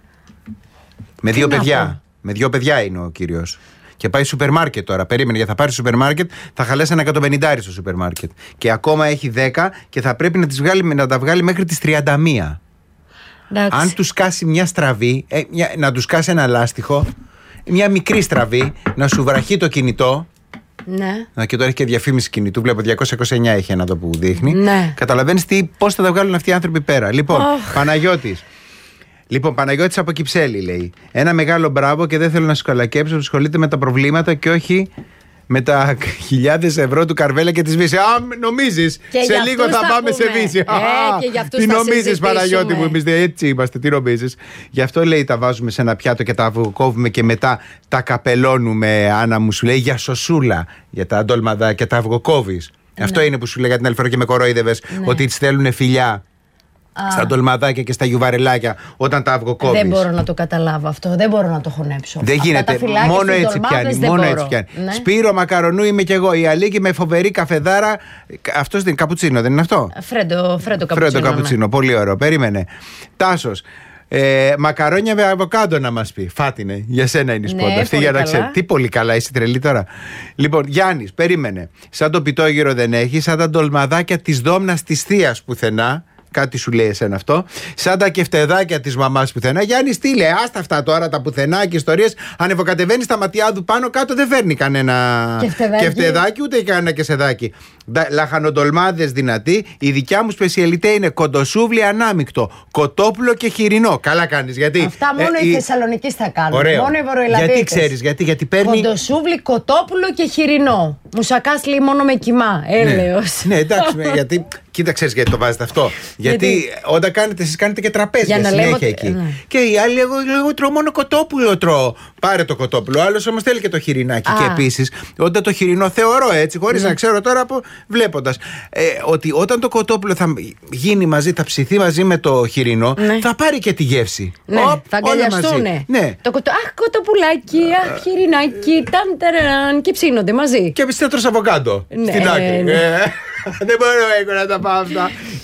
Με δύο να παιδιά. πω. Με δύο παιδιά είναι ο κύριος. Και πάει σούπερ μάρκετ τώρα. Περίμενε, γιατί θα πάρει σούπερ μάρκετ, θα χαλάσει ένα εκατοπενήντα στο σούπερ μάρκετ. Και ακόμα έχει δέκα και θα πρέπει να, τις βγάλει, να τα βγάλει μέχρι τις τριάντα μία. Εντάξει. Αν του κάσει μια στραβή, ε, μια, να του κάσει ένα λάστιχο, μια μικρή στραβή, να σου βραχεί το κινητό. Ναι. Α, και τώρα έχει και διαφήμιση κινητού. Βλέπω διακόσια είκοσι εννιά έχει ένα εδώ που δείχνει. Ναι. Καταλαβαίνεις πώς θα τα βγάλουν αυτοί οι άνθρωποι πέρα. Λοιπόν, Oh. Παναγιώτης. Λοιπόν, Παναγιώτης από Κυψέλη λέει. Ένα μεγάλο μπράβο και δεν θέλω να σου καλακέψω. που ασχολείται με τα προβλήματα και όχι με τα χιλιάδες ευρώ του Καρβέλα και της Βύση. Α, νομίζεις. Και Σε για λίγο αυτούς θα θα πάμε πούμε. σε Βύση. Ε, και για αυτούς τι θα νομίζεις, συζητήσουμε. Παναγιώτη μου, εμείς έτσι είμαστε. Τι νομίζεις. Γι' αυτό λέει τα βάζουμε σε ένα πιάτο και τα αυγοκόβουμε και μετά τα καπελώνουμε. Άννα μου σου λέει για σωσούλα. Για τα ντολμαδάκια τα αυγοκόβεις. Αυτό είναι που σου λέγα την άλλη φορά και με κορόιδευες. Ότι τις θέλουν φιλιά. Στα ντολμαδάκια και στα γιουβαρελάκια όταν τα αυγοκόβεις. Δεν μπορώ να το καταλάβω αυτό. Δεν μπορώ να το χωνέψω. Δεν Αυτά γίνεται. τα φυλάκια Μόνο στις έτσι ντολμάδες πιάνει. δεν Μόνο μπορώ. έτσι πιάνει. Ναι. Σπύρο Μακαρονού είμαι κι εγώ. Η Αλίκη με φοβερή καφεδάρα. Αυτό δεν είναι καπουτσίνο, δεν είναι αυτό. Φρέντο, φρέντο καπουτσίνο. Φρέντο καπουτσίνο. Πολύ ωραίο. Περίμενε. Τάσος. Ε, μακαρόνια με αβοκάντο να μας πει. Φάτινε. Για σένα είναι η Ναι, σπόντα αυτή πολύ για να καλά. ξέρει. Τι πολύ καλά, είσαι τρελή τώρα. Λοιπόν, Γιάννης, περίμενε. Σαν το πιτόγυρο δεν έχει, σαν τα ντολμαδάκια της δόμνας της θείας πουθενά. Κάτι σου λέει εσένα αυτό. Σαν τα κεφτεδάκια της μαμάς πουθενά. Γιάννη, στείλε. Άστα αυτά τώρα τα πουθενά και ιστορίες. Ανεβοκατεβαίνει στα ματιά του πάνω κάτω, δεν φέρνει κανένα Κεφτεδάκι. κεφτεδάκι ούτε κανένα κεσεδάκι. Ντα- Λαχανοτολμάδες δυνατοί. Η δικιά μου σπεσιαλιτέ είναι κοντοσούβλι ανάμεικτο. Κοτόπουλο και χοιρινό. Καλά κάνεις. Γιατί. Αυτά μόνο ε, οι η- Θεσσαλονικοί θα κάνουν. Ωραίο. Μόνο οι Βορειοελλαδίτες. Γιατί ξέρεις, γιατί, γιατί παίρνει. Κοντοσούβλι, κοτόπουλο και χοιρινό. Μουσακάς λέει μόνο με κοιμά. Έλεος. Ναι, ναι, εντάξει, με- γιατί. Κοίτα, ξέρεις γιατί το βάζετε αυτό. Γιατί, Γιατί? όταν κάνετε, εσείς κάνετε και τραπέζια Για να συνέχεια λέμε ότι- εκεί. ναι. Και οι άλλοι, εγώ, εγώ τρώω μόνο κοτόπουλο τρώω. Πάρε το κοτόπουλο. Ο άλλος όμως θέλει και το χοιρινάκι. Α. Και επίσης, όταν το χοιρινό θεωρώ έτσι, χωρίς να ξέρω τώρα από βλέποντας, ε, ότι όταν το κοτόπουλο θα γίνει μαζί, θα ψηθεί μαζί με το χοιρινό, Ναι. θα πάρει και τη γεύση. Ναι, Οπ, θα όλα αγκαλιαστούνε. μαζί. Ναι. Το κοτο... Αχ, κοτοπουλάκι, αχ, χοιρινάκι, ταν, ταραν, και ψήνονται μαζί. Και πιστεύω αβοκάντο Ναι, στην άκρη. ναι. Ε, δεν μπορώ εγώ να τα πάω αυτά.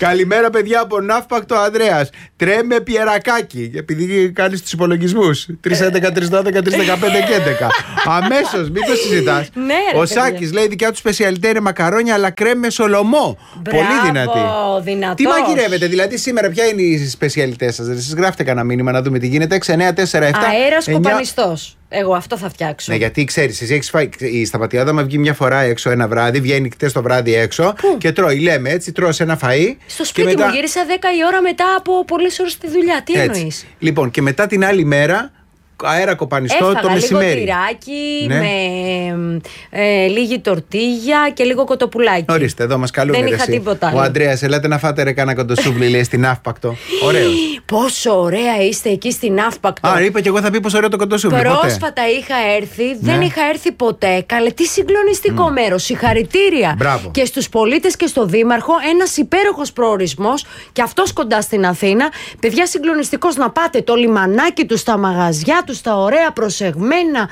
Καλημέρα, παιδιά, από Ναύπακτο Ανδρέας. Τρέμε πιερακάκι. Επειδή κάνει του υπολογισμού. τρία, έντεκα, τρία, δώδεκα, τρία, δεκαπέντε και έντεκα. Αμέσως, μην το συζητάς. Ναι, ο Σάκης λέει: δικιά του σπεσιαλιτέ είναι μακαρόνια, αλλά κρέμ με σολομό. Μπράβο, πολύ δυνατή. δυνατός. Τι μαγειρεύετε, δηλαδή σήμερα, ποια είναι οι σπεσιαλιτές σας? Εσείς γράφτε κανένα μήνυμα να δούμε τι γίνεται. έξι εννιά τέσσερα επτά. Αέρας κοπανιστός. Εγώ αυτό θα φτιάξω. Ναι, γιατί ξέρεις, εσύ έχεις φάει. Η Σταματιάδα μα βγει μια φορά έξω ένα βράδυ, βγαίνει χτες το βράδυ έξω. Πού? Και τρώει. Λέμε έτσι, τρως ένα φαΐ. Στο σπίτι μετά... μου γύρισα δέκα η ώρα μετά από πολλές ώρες στη δουλειά. Τι εννοείς? Λοιπόν, και μετά την άλλη μέρα. Αέρα κοπανιστό. Έφαγα το μεσημέρι. λίγο τυράκι, ναι. με ε, λίγη τορτίγια και λίγο κοτοπουλάκι. Ορίστε, εδώ μας καλούν. Δεν είχα τίποτα άλλο. Ο Ανδρέας, ελάτε να φάτε ρε κάνα κοντοσούβλι, λέει, στην Ναύπακτο. Ωραίος. Πόσο ωραία είστε εκεί στην Ναύπακτο. Α, είπα και εγώ θα πει πόσο ωραίο το κοντοσούβλι. Πρόσφατα είχα έρθει, ναι. δεν είχα έρθει ποτέ. Καλέ, τι συγκλονιστικό mm. μέρος. Συγχαρητήρια. Μπράβο. Και στους πολίτες και στο Δήμαρχο. Ένας υπέροχος προορισμός. Και αυτός κοντά στην Αθήνα. Παιδιά, συγκλονιστικός να πάτε. Το λιμανάκι του, τα μαγαζιά του, τα ωραία προσεγμένα.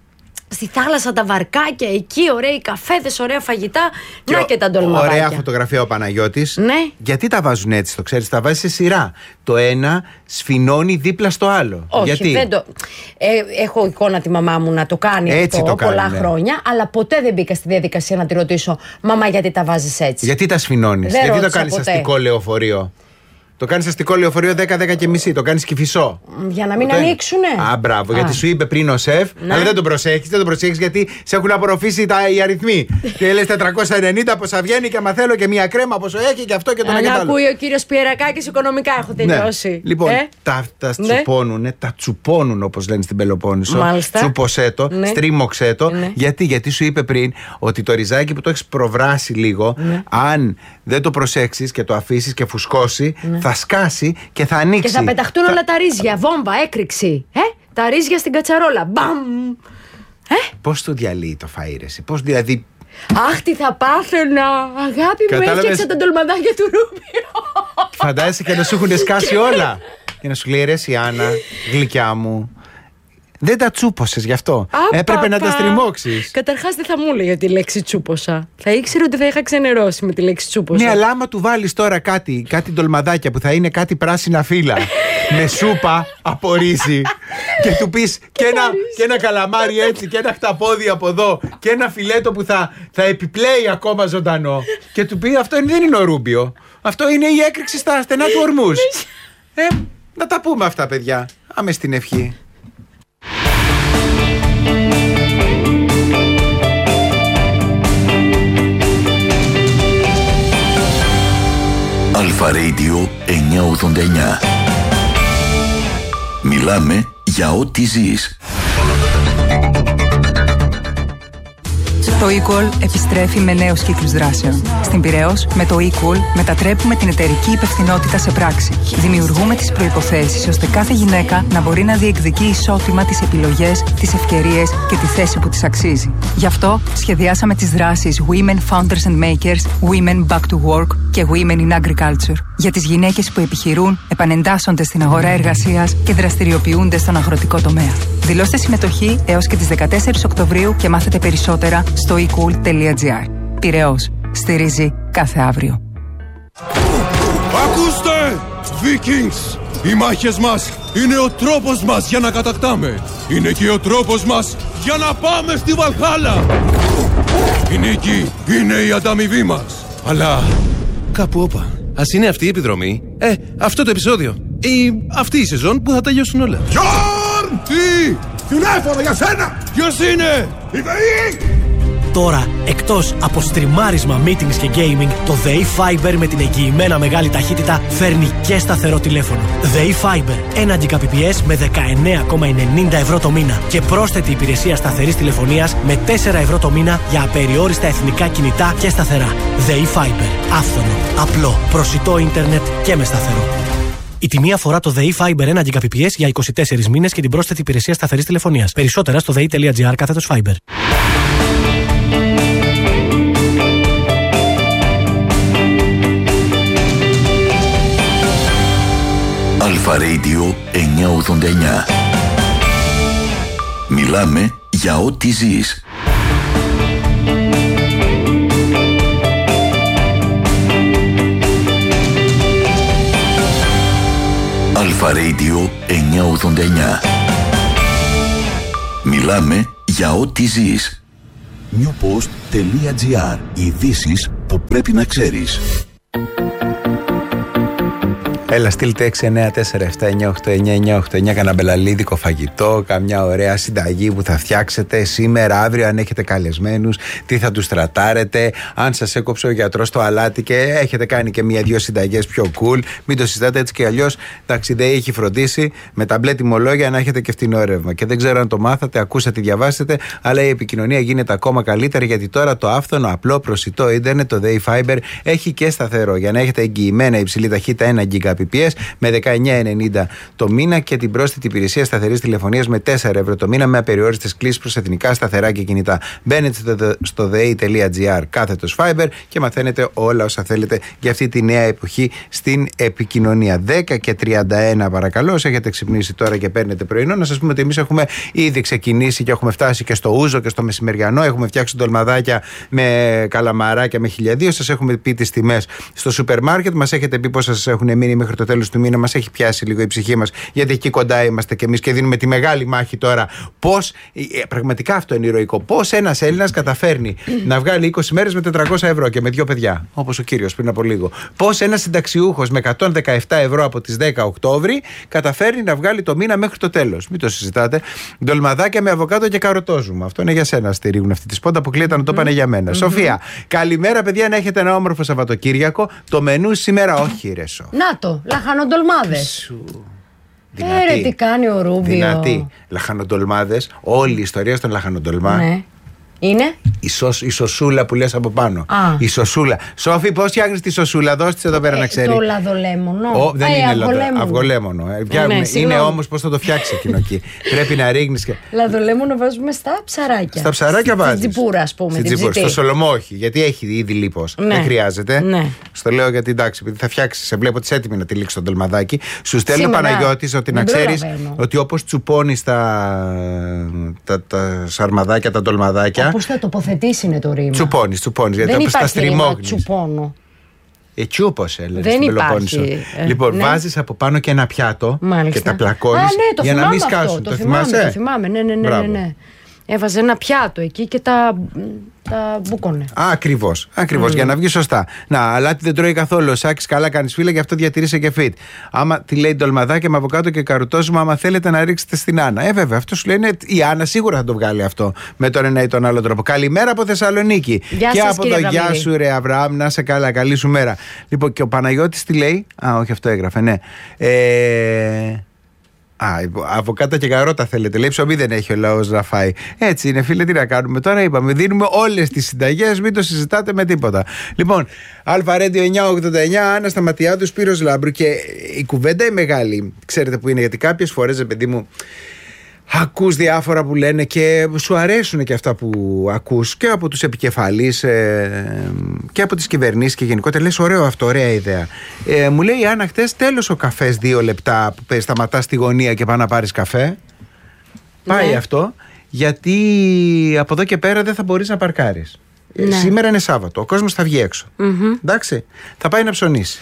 Στη θάλασσα τα βαρκάκια, εκεί ωραίοι καφέδες, ωραία φαγητά. Και να και τα ντολμαδάκια. Ωραία φωτογραφία ο Παναγιώτης. Ναι. Γιατί τα βάζουν έτσι, το ξέρεις, τα βάζει σε σειρά. Το ένα σφινώνει δίπλα στο άλλο. Όχι, γιατί? δεν το. Ε, έχω εικόνα τη μαμά μου να το κάνει έτσι αυτό το κάνει, πολλά ναι. χρόνια, αλλά ποτέ δεν μπήκα στη διαδικασία να τη ρωτήσω, μαμά, γιατί τα βάζεις έτσι. Γιατί τα σφινώνεις, Δεν γιατί το ρώτησα κάνεις ποτέ. αστικό λεωφορείο. Το κάνεις αστικό λεωφορείο δέκα δέκα και μισή, το κάνεις Κηφισό. Για να μην το ανοίξουνε. Α, μπράβο, Α. γιατί σου είπε πριν ο σεφ, Ναι. αλλά δεν τον προσέχεις, δεν τον προσέχεις γιατί σε έχουν απορροφήσει τα, οι αριθμοί. Και λες τετρακόσια ενενήντα πόσα βγαίνει και άμα θέλω και μία κρέμα πόσο έχει και αυτό και το ένα και το Να άλλο. ακούει ο κύριος Πιερακάκης, οικονομικά έχω τελειώσει. Ναι. Λοιπόν, Ε? τα, τα Ναι. τσουπονουνε, τα τσουπώνουν όπως λένε στην Πελοπόννησο. Μάλιστα. Τσούπωσέ το, Ναι. στρίμωξέ το. Ναι. Γιατί, γιατί σου είπε πριν ότι το ριζάκι που το έχεις προβράσει λίγο, Ναι. αν δεν το προσέξεις και το αφήσεις και φουσκώσει, θα σκάσει και θα ανοίξει. Και θα πεταχτούν όλα τα ρύζια, βόμβα, έκρηξη. Ε? Τα ρύζια στην κατσαρόλα. Μπαμ! Ε? Πώς το διαλύει το φαΐ, ρε, εσύ, πώς δηλαδή. Αχ, τι θα πάθαινα. Αγάπη μου, Κατάλαβες? έφτιαξα τα ντολμαδάκια του Ρούμπιο. Φαντάζεσαι και να σου έχουν σκάσει όλα. Και να σου λέει ρε, εσύ, Άννα, γλυκιά μου. Δεν τα τσούπωσες γι' αυτό. Α, Έπρεπε να παπα. τα στριμώξεις. Καταρχάς δεν θα μου έλεγε τη λέξη τσούποσα. Θα ήξερε ότι θα είχα ξενερώσει με τη λέξη τσούποσα. Ναι, αλλά άμα του βάλεις τώρα κάτι, κάτι ντολμαδάκια που θα είναι κάτι πράσινα φύλλα με σούπα από ρύζι και του πεις και, ένα, και ένα καλαμάρι έτσι και ένα χταπόδι από εδώ και ένα φιλέτο που θα, θα επιπλέει ακόμα ζωντανό και του πει αυτό δεν είναι ο Ρούμπιο, αυτό είναι η έκρηξη στα στενά του ορμούς. Ε, να τα πούμε αυτά, παιδιά. Άμε στην ευχή. Αλφα Radio εννιακόσια ογδόντα εννιά. Μιλάμε για ό,τι ζεις. Το eCall επιστρέφει με νέους κύκλους δράσεων. Στην Πειραιώς, με το eCall μετατρέπουμε την εταιρική υπευθυνότητα σε πράξη. Δημιουργούμε τις προϋποθέσεις ώστε κάθε γυναίκα να μπορεί να διεκδικεί ισότιμα τις επιλογές, τις ευκαιρίες και τη θέση που της αξίζει. Γι' αυτό σχεδιάσαμε τις δράσεις Women Founders and Makers, Women Back to Work και Women in Agriculture για τις γυναίκες που επιχειρούν, επανεντάσσονται στην αγορά εργασίας και δραστηριοποιούνται στον αγροτικό τομέα. Δηλώστε συμμετοχή έως και τις δεκατέσσερις Οκτωβρίου και μάθετε περισσότερα στο e cool τελεία gr. Πειραιώς. Στηρίζει κάθε αύριο. Ακούστε! Vikings! Οι μάχες μας είναι ο τρόπος μας για να κατακτάμε. Είναι και ο τρόπος μας για να πάμε στη Βαλχάλα. Η νίκη είναι η ανταμοιβή μας. Αλλά κάπου όπα. Ας είναι αυτή η επιδρομή. Ε, αυτό το επεισόδιο. Ή αυτή η σεζόν που θα τελειώσουν όλα. Γιόρν! Τι! Τηλέφωνο για σένα! Ποιος είναι? Η ΔΕΗ! Τώρα, εκτός από στριμάρισμα, meetings και gaming, το ΔΕΗ Fiber με την εγγυημένα μεγάλη ταχύτητα φέρνει και σταθερό τηλέφωνο. ΔΕΗ Fiber, ένα Gbps με δεκαεννέα κόμμα ενενήντα ευρώ το μήνα και πρόσθετη υπηρεσία σταθερής τηλεφωνίας με τέσσερα ευρώ το μήνα για απεριόριστα εθνικά κινητά και σταθερά. ΔΕΗ Fiber, άφθονο, απλό, προσιτό ίντερνετ και με σταθερό. Η τιμή αφορά το ΔΕΗ Fiber ένα Gbps για είκοσι τέσσερις μήνες και την πρόσθετη υπηρεσία σταθερής τηλεφωνίας. Περισσότερα στο δei τελεία gr κάθετος Fiber. Αλφα Radio εννιακόσια ογδόντα εννιά. Μιλάμε για ό,τι ζεις. Αλφα Radio εννιακόσια ογδόντα εννιά. Μιλάμε για ό,τι ζεις. newpost.gr. Ειδήσεις που πρέπει να ξέρεις. Έλα, στείλτε έξι εννιά τέσσερα επτά εννιά οκτώ εννιά εννιά οκτώ εννιά κανένα μπελαλίδικο φαγητό, καμιά ωραία συνταγή που θα φτιάξετε σήμερα, αύριο, αν έχετε καλεσμένους, τι θα τους τρατάρετε, αν σας έκοψε ο γιατρός το αλάτι και έχετε κάνει και μία-δυο συνταγές πιο cool. Μην το συζητάτε, έτσι και αλλιώς. Εντάξει, δεν έχει φροντίσει με τα μπλε τιμολόγια να έχετε και φτηνό ρεύμα. Και δεν ξέρω αν το μάθατε, ακούσατε, διαβάσετε, αλλά η επικοινωνία γίνεται ακόμα καλύτερη, γιατί τώρα το άφθονο, απλό, προσιτό ίντερνετ, το Day Fiber, έχει και σταθερό για να έχετε εγγυημένα υψηλή ταχύτητα ένα γιγαμπιτ με δεκαεννιά ενενήντα το μήνα και την πρόσθετη υπηρεσία σταθερής τηλεφωνίας με τέσσερα ευρώ το μήνα με απεριόριστες κλήσεις προς εθνικά, σταθερά και κινητά. Μπαίνετε στο δε.gr κάθετος Fiber και μαθαίνετε όλα όσα θέλετε για αυτή τη νέα εποχή στην επικοινωνία. δέκα και τριάντα ένα παρακαλώ, όσοι έχετε ξυπνήσει τώρα και παίρνετε πρωινό, να σας πούμε ότι εμείς έχουμε ήδη ξεκινήσει και έχουμε φτάσει και στο ούζο και στο μεσημεριανό. Έχουμε φτιάξει ντολμαδάκια με καλαμαράκια με χιλιαδίο. Σας έχουμε πει τις τιμές στο σούπερ μάρκετ. Μας έχετε πει πόσα σας έχουν μείνει μέχρι το τέλος του μήνα. Μας έχει πιάσει λίγο η ψυχή μας, γιατί εκεί κοντά είμαστε και εμείς και δίνουμε τη μεγάλη μάχη τώρα. Πώς, πραγματικά αυτό είναι ηρωικό, πώς ένας Έλληνας καταφέρνει να βγάλει είκοσι μέρες με τετρακόσια ευρώ και με δύο παιδιά, όπως ο κύριος πριν από λίγο. Πώς ένας συνταξιούχος με εκατόν δεκαεπτά ευρώ από τις δέκα Οκτώβρη καταφέρνει να βγάλει το μήνα μέχρι το τέλος. Μην το συζητάτε. Ντολμαδάκια με αβοκάτο και καροτόζουμα. Αυτό είναι για σένα, στηρίγουν αυτή τη σπόντα. Αποκλείεται να το πάνε για μένα. Mm-hmm. Σοφία, καλημέρα, παιδιά, να έχετε ένα όμορφο Σαββατοκύριακο. Το μενού σήμερα, όχι, ρεσό. Να το, λαχανοντολμάδες. Δυνατή. Ε, τι κάνει ο Ρούμπιο. Δυνατή. Λαχανοντολμάδες, όλη η ιστορία στον λαχανοντολμά. Ναι. Είναι η, σο, η σοσούλα που λες από πάνω. Α. Η σοσούλα. Σόφη, πώς φτιάχνεις τη σοσούλα, δώσ' της εδώ πέρα ε, να ξέρει. Το λαδολέμονο. Ο, δεν ε, είναι αυγολέμονο. αυγολέμονο. Ε, ναι, είναι όμως πώς θα το φτιάξει εκείνο εκεί. Πρέπει να ρίχνεις. Και... Λαδολέμονο βάζουμε στα ψαράκια. Στα ψαράκια βάζεις. Στην τσιπούρα, ας πούμε. Στην τσιπούρα. Στο σολομό όχι, γιατί έχει ήδη λίπος. Ναι. Δεν χρειάζεται. Ναι. Στο λέω γιατί εντάξει, επειδή θα φτιάξει. Σε βλέπω ότι έτοιμη να τη λήξει τον ντολμαδάκι. Σου στέλνω Παναγιώτης ότι να ξέρεις ότι όπως τσουπώνεις τα σαρμαδάκια, τα ντολμαδάκια. Πώς θα τοποθετήσει είναι το ρήμα. Τσουπώνεις, τσουπώνεις. Δεν γιατί υπάρχει ρήμα τσουπώνω. Ε, τσούπωσε, λέει. Δεν υπάρχει. Ε, λοιπόν, ναι. Βάζεις από πάνω και ένα πιάτο. Μάλιστα. Και τα πλακώνεις. Α, ναι, το για να μην σκάσουν. Αυτό, το, το θυμάμαι, θυμάσαι. Το θυμάμαι, ναι, ναι, ναι, ναι, ναι. Έβαζε ένα πιάτο εκεί και τα, τα μπούκωνε. Ακριβώς, ακριβώς, mm. για να βγει σωστά. Να, αλάτι δεν τρώει καθόλου. Ο Σάκης, καλά κάνεις φίλε, γι' αυτό διατηρείσαι και fit. Άμα τη λέει ντολμαδάκια με αβοκάτο και καρουτόζουμα, άμα θέλετε να ρίξετε στην Άννα. Ε, βέβαια, αυτό σου λέει είναι, η Άννα σίγουρα θα το βγάλει αυτό με τον ένα ή τον άλλο τρόπο. Καλημέρα από Θεσσαλονίκη. Γεια και σας, από το γεια σου, ρε Αβραάμ, να σε καλά, καλή σου μέρα. Λοιπόν, και ο Παναγιώτης τι λέει. Α, όχι, αυτό έγραφε, ναι. Ε. Α, αβοκάτα και καρότα θέλετε. Λέει ψωμί δεν έχει ο λαός να φάει. Έτσι είναι, φίλε, τι να κάνουμε τώρα. Είπαμε, δίνουμε όλες τις συνταγές, μην το συζητάτε με τίποτα. Λοιπόν, Αλφα Radio εννιακόσια ογδόντα εννιά, Άννα Σταματιάδου, Σπύρος Λάμπρου. Και η κουβέντα η μεγάλη, ξέρετε που είναι, γιατί κάποιες φορές, παιδί μου, ακούς διάφορα που λένε και σου αρέσουν και αυτά που ακούς και από τους επικεφαλείς ε, και από τις κυβερνήσεις και γενικότερα. Λες ωραίο αυτό, ωραία ιδέα. Ε, μου λέει η Άννα χτες, τέλος ο καφές δύο λεπτά που σταματάς στη γωνία και πά να πάρεις καφέ. Πάει ναι. αυτό, γιατί από εδώ και πέρα δεν θα μπορείς να παρκάρεις. Ναι. Σήμερα είναι Σάββατο, ο κόσμος θα βγει έξω. Mm-hmm. Εντάξει, θα πάει να ψωνίσει.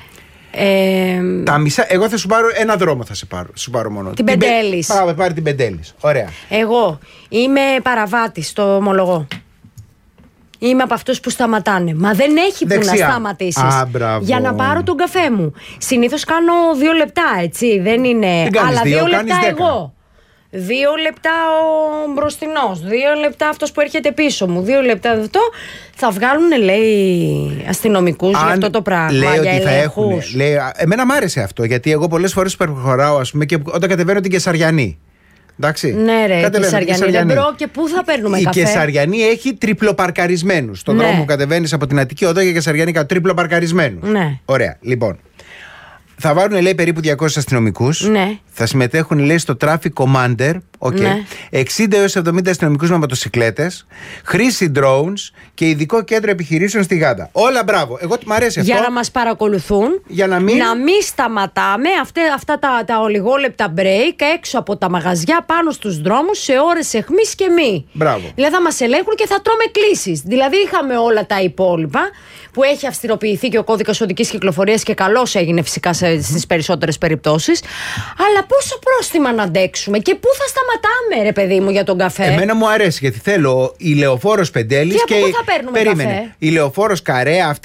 Ε, τα μισά, εγώ θα σου πάρω ένα δρόμο, θα σε πάρω, σου πάρω μόνο. Την Πεντέλης. Πάμε, πάρει την Πεντέλης. Ωραία. Εγώ είμαι παραβάτης, το ομολογώ. Είμαι από αυτούς που σταματάνε. Μα δεν έχει Δεξιά. Που να σταματήσεις. Α, για να πάρω τον καφέ μου. Συνήθως κάνω δύο λεπτά, έτσι. Δεν είναι. Δεν αλλά δύο, δύο λεπτά δέκα. Εγώ. Δύο λεπτά ο μπροστινός, δύο λεπτά αυτός που έρχεται πίσω μου, δύο λεπτά αυτό. Θα βγάλουν, λέει, αστυνομικούς για αυτό το πράγμα. Λέει για ότι θα έχουν. Λέει, εμένα μ' άρεσε αυτό, γιατί εγώ πολλές φορές προχωράω, ας πούμε, και όταν κατεβαίνω την Κεσαριανή. Εντάξει. Ναι, ρε, Κεσαριανή. Κεσαριανή. Δεν και πού θα παίρνουμε η καφέ. Η Κεσαριανή έχει τριπλοπαρκαρισμένους. Στον ναι. δρόμο που κατεβαίνεις από την Αττική Οδό και Κεσαριανή, τριπλοπαρκαρισμένους. Ναι. Ωραία, λοιπόν. Θα βάλουν, λέει, περίπου διακόσιους αστυνομικούς ναι. Θα συμμετέχουν, λέει, στο Traffic Commander. Okay. Ναι. εξήντα έως εβδομήντα αστυνομικούς με μοτοσικλέτες, χρήση drones και ειδικό κέντρο επιχειρήσεων στη Γάντα. Όλα μπράβο. Εγώ μ' αρέσει αυτό. Για να μας παρακολουθούν, για να μην, να μην σταματάμε αυτά, αυτά τα, τα ολιγόλεπτα break έξω από τα μαγαζιά, πάνω στους δρόμους, σε ώρες αιχμής και μη. Μπράβο. Δηλαδή θα μας ελέγχουν και θα τρώμε κλήσεις. Δηλαδή είχαμε όλα τα υπόλοιπα που έχει αυστηροποιηθεί και ο κώδικας οδικής κυκλοφορίας και καλώς έγινε φυσικά σε, στις περισσότερες περιπτώσεις. Αλλά πόσο πρόστιμα να αντέξουμε και πού θα σταματάμε, ρε παιδί μου, για τον καφέ. Εμένα μου αρέσει γιατί θέλω η Λεωφόρος Πεντέλης και. Και από πού θα παίρνουμε περίμενε. Καφέ. Η Λεωφόρος Καρέα,